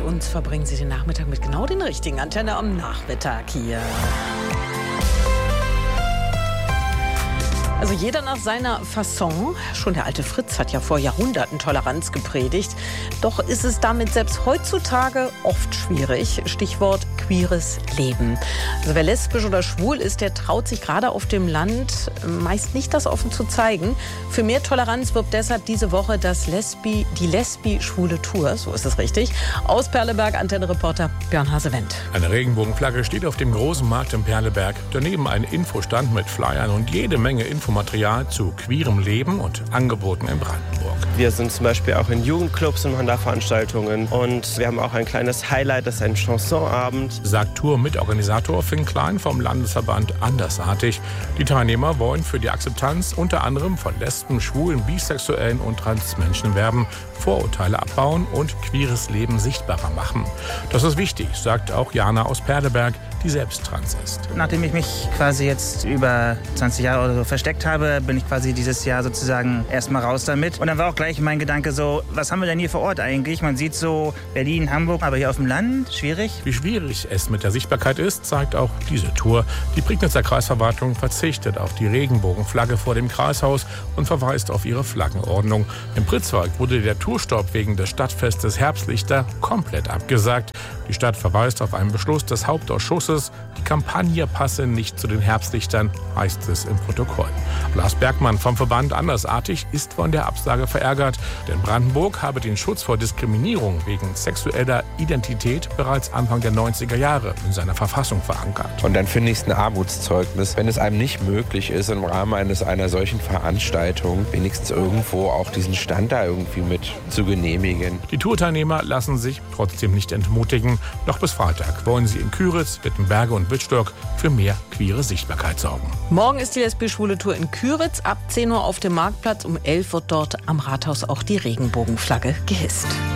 uns verbringen Sie den Nachmittag mit genau den richtigen Antenne am Nachmittag hier. Also jeder nach seiner Fasson. Schon der alte Fritz hat ja vor Jahrhunderten Toleranz gepredigt. Doch ist es damit selbst heutzutage oft schwierig. Stichwort queeres Leben. Also wer lesbisch oder schwul ist, der traut sich gerade auf dem Land meist nicht, das offen zu zeigen. Für mehr Toleranz wirbt deshalb diese Woche die Lesbi-Schwule Tour, so ist es richtig. Aus Perleberg, Antenne-Reporter Björn Hasewendt. Eine Regenbogenflagge steht auf dem großen Markt in Perleberg. Daneben ein Infostand mit Flyern und jede Menge Infomaterial zu queerem Leben und Angeboten in Brandenburg. Wir sind zum Beispiel auch in Jugendclubs und machen da Veranstaltungen. Und wir haben auch ein kleines Highlight, das ist ein Chansonabend. Sagt Tour-Mitorganisator Finn Klein vom Landesverband Andersartig. Die Teilnehmer wollen für die Akzeptanz unter anderem von Lesben, Schwulen, Bisexuellen und Transmenschen werben, Vorurteile abbauen und queeres Leben sichtbarer machen. Das ist wichtig, sagt auch Jana aus Perleberg, die selbst trans ist. Nachdem ich mich quasi jetzt über 20 Jahre oder so versteckt habe, bin ich quasi dieses Jahr sozusagen erstmal raus damit. Und dann war auch gleich mein Gedanke so, was haben wir denn hier vor Ort eigentlich? Man sieht so Berlin, Hamburg, aber hier auf dem Land, schwierig. Wie schwierig es mit der Sichtbarkeit ist, zeigt auch diese Tour. Die Prignitzer Kreisverwaltung verzichtet auf die Regenbogenflagge vor dem Kreishaus und verweist auf ihre Flaggenordnung. Im Pritzwalk wurde der Tourstopp wegen des Stadtfestes Herbstlichter komplett abgesagt. Die Stadt verweist auf einen Beschluss des Hauptausschusses. Die Kampagne passe nicht zu den Herbstlichtern, heißt es im Protokoll. Lars Bergmann vom Verband Andersartig ist von der Absage verärgert, denn Brandenburg habe den Schutz vor Diskriminierung wegen sexueller Identität bereits Anfang der 90er Jahre in seiner Verfassung verankert. Und dann finde ich es ein Armutszeugnis, wenn es einem nicht möglich ist, im Rahmen einer solchen Veranstaltung wenigstens irgendwo auch diesen Stand da irgendwie mit zu genehmigen. Die Tourteilnehmer lassen sich trotzdem nicht entmutigen. Noch bis Freitag wollen sie in Küritz, Wittenberge und Wittstock für mehr queere Sichtbarkeit sorgen. Morgen ist die Lesbi-Schwule Tour in Küritz. Ab 10 Uhr auf dem Marktplatz. Um 11 wird dort am Rathaus auch die Regenbogenflagge gehisst.